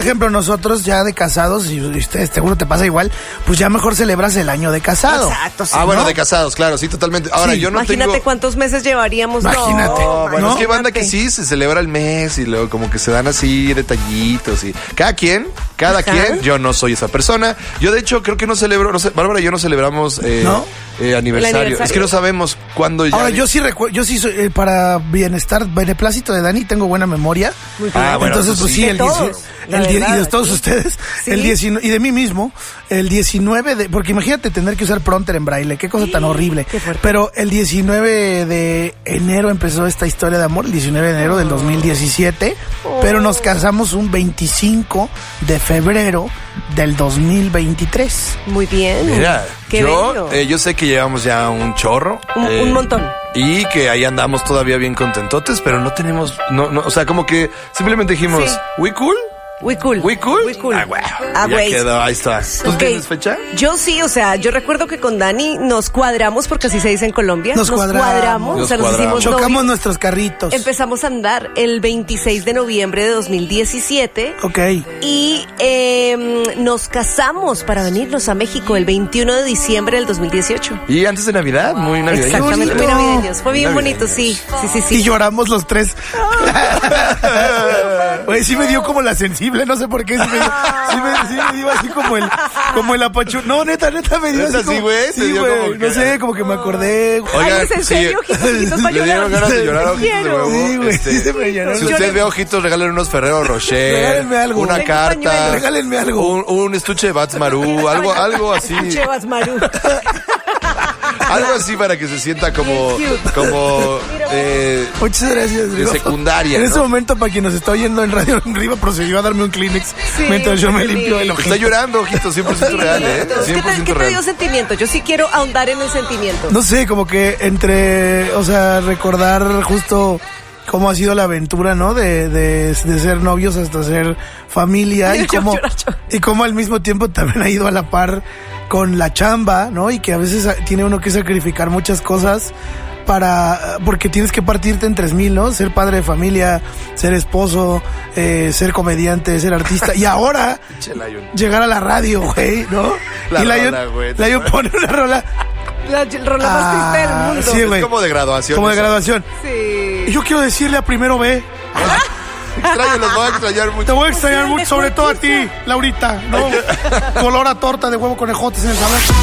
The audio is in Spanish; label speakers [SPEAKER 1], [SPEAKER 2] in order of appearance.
[SPEAKER 1] ejemplo, nosotros ya de casados, y ustedes seguro te pasa igual, pues ya mejor celebras el año de casado.
[SPEAKER 2] Exacto, sí.
[SPEAKER 3] Bueno,
[SPEAKER 1] ¿no?
[SPEAKER 3] de casados, claro, sí, totalmente. Ahora,
[SPEAKER 1] Sí.
[SPEAKER 3] yo no
[SPEAKER 2] Imagínate
[SPEAKER 3] tengo...
[SPEAKER 2] cuántos meses llevaríamos.
[SPEAKER 1] Imagínate.
[SPEAKER 2] No,
[SPEAKER 3] Bueno,
[SPEAKER 1] ¿no?
[SPEAKER 3] es que hay banda que sí se celebra el mes y luego como que se dan así detallitos y cada quien, yo no soy esa persona. Yo de hecho creo que no celebro, no sé, Bárbara y yo no celebramos
[SPEAKER 1] ¿No?
[SPEAKER 3] aniversario. Es que no sabemos cuándo ya.
[SPEAKER 1] Ahora, yo sí recuerdo, yo sí soy, para bienestar, beneplácito de Dani, tengo buena memoria.
[SPEAKER 2] Muy bien.
[SPEAKER 3] Bueno,
[SPEAKER 1] Entonces,
[SPEAKER 3] eso
[SPEAKER 1] pues
[SPEAKER 3] sí.
[SPEAKER 1] sí,
[SPEAKER 2] De todos, la
[SPEAKER 1] y
[SPEAKER 2] verdad,
[SPEAKER 1] de todos
[SPEAKER 2] sí.
[SPEAKER 1] ustedes,
[SPEAKER 2] Sí.
[SPEAKER 1] el 19, y de mí mismo, el 19 de, porque imagínate tener que usar prompter en braille, qué cosa tan horrible.
[SPEAKER 2] Qué fuerte.
[SPEAKER 1] Pero el 19 de enero empezó esta historia de amor, el 19 de enero del 2017, pero nos casamos un 25 de febrero del 2023.
[SPEAKER 2] Muy bien.
[SPEAKER 3] Mira,
[SPEAKER 2] Qué bello.
[SPEAKER 3] yo sé que llevamos ya un chorro.
[SPEAKER 2] Un montón.
[SPEAKER 3] Y que ahí andamos todavía bien contentotes, pero no tenemos, o sea, como que simplemente dijimos,
[SPEAKER 2] Sí.
[SPEAKER 3] ¿we cool?
[SPEAKER 2] We cool.
[SPEAKER 3] ¿We cool?
[SPEAKER 2] We cool.
[SPEAKER 3] Ah, bueno.
[SPEAKER 2] Ah,
[SPEAKER 3] Ya
[SPEAKER 2] güey.
[SPEAKER 3] quedó, ahí está. ¿Tú
[SPEAKER 2] Ok.
[SPEAKER 3] tienes fecha?
[SPEAKER 2] Yo sí, o sea, yo recuerdo que con Dani nos cuadramos, porque así se dice en Colombia.
[SPEAKER 1] Nos cuadramos.
[SPEAKER 2] O sea,
[SPEAKER 3] Nos
[SPEAKER 2] nos hicimos
[SPEAKER 1] Chocamos
[SPEAKER 2] novios.
[SPEAKER 1] nuestros carritos.
[SPEAKER 2] Empezamos a andar el 26 de noviembre de 2017
[SPEAKER 1] Ok.
[SPEAKER 2] y nos casamos para venirnos a México el 21 de diciembre del 2018.
[SPEAKER 3] Y antes de Navidad, muy navideño.
[SPEAKER 2] Exactamente, muy
[SPEAKER 1] bonito.
[SPEAKER 2] navideños. Fue bien
[SPEAKER 3] Navideños.
[SPEAKER 2] bonito, sí.
[SPEAKER 1] Y
[SPEAKER 2] Sí.
[SPEAKER 1] lloramos los tres. Oye, sí me dio como la sensible, no sé por qué. Sí me dio así como el apachu. No, neta me dio
[SPEAKER 3] ¿Neta
[SPEAKER 1] así como...
[SPEAKER 3] sí, güey? ¿Te
[SPEAKER 1] Sí,
[SPEAKER 3] dio
[SPEAKER 1] güey,
[SPEAKER 3] como que-
[SPEAKER 1] no sé, como que me acordé.
[SPEAKER 3] Oigan,
[SPEAKER 2] Ay, ¿es en
[SPEAKER 3] sí.
[SPEAKER 2] serio? Ojitos para
[SPEAKER 3] Le dieron
[SPEAKER 2] llorar.
[SPEAKER 3] ganas de llorar a ojitos de
[SPEAKER 2] Quiero.
[SPEAKER 3] huevo.
[SPEAKER 1] Sí, güey, sí se me llenaron.
[SPEAKER 3] Si usted ve ojitos, regalen unos Ferrero Rocher.
[SPEAKER 1] Regálenme algo.
[SPEAKER 3] Una
[SPEAKER 1] Tengo
[SPEAKER 3] carta.
[SPEAKER 2] pañuelos.
[SPEAKER 1] Regálenme algo.
[SPEAKER 3] Un estuche de Bats Maru. Algo así.
[SPEAKER 2] Chevas Maru.
[SPEAKER 3] Algo así para que se sienta como
[SPEAKER 2] Bien cute.
[SPEAKER 1] Muchas gracias, Rigo.
[SPEAKER 3] secundaria,
[SPEAKER 1] En
[SPEAKER 3] ¿no?
[SPEAKER 1] este momento, para quien nos está oyendo en Radio Arriba, procedió a darme un Kleenex
[SPEAKER 2] Sí,
[SPEAKER 1] mientras yo me
[SPEAKER 2] qué
[SPEAKER 1] limpio el
[SPEAKER 2] lindo.
[SPEAKER 1] ojito.
[SPEAKER 3] Está llorando, ojitos, 100% real, ¿eh? 100%
[SPEAKER 2] ¿Qué te dio
[SPEAKER 3] real.
[SPEAKER 2] sentimiento? Yo sí quiero ahondar en el sentimiento.
[SPEAKER 1] No sé, como que recordar justo cómo ha sido la aventura, ¿no? De ser novios hasta ser familia
[SPEAKER 2] Ay,
[SPEAKER 1] y cómo,
[SPEAKER 2] llorar.
[SPEAKER 1] y cómo al mismo tiempo también ha ido a la par con la chamba, ¿no? Y que a veces tiene uno que sacrificar muchas cosas porque tienes que partirte en 3,000, ¿no? Ser padre de familia, ser esposo, ser comediante, ser artista. Y ahora
[SPEAKER 3] Pinche Lion.
[SPEAKER 1] llegar a la radio, güey, ¿no?
[SPEAKER 3] La
[SPEAKER 1] y
[SPEAKER 3] rola, güey.
[SPEAKER 1] Lion pone una rola.
[SPEAKER 2] La rola más triste del mundo.
[SPEAKER 1] sí, güey.
[SPEAKER 3] Es como de graduación.
[SPEAKER 1] Como de
[SPEAKER 3] eso.
[SPEAKER 1] graduación.
[SPEAKER 2] Sí.
[SPEAKER 1] Y yo quiero decirle a Primero B,
[SPEAKER 3] Extraño, los voy a extrañar mucho.
[SPEAKER 1] te voy a extrañar
[SPEAKER 2] Pues sí,
[SPEAKER 1] mucho, sobre
[SPEAKER 2] mejor
[SPEAKER 1] todo a
[SPEAKER 2] chiste.
[SPEAKER 1] ti, Laurita, ¿no? Color a torta de huevo con ejotes en el salón.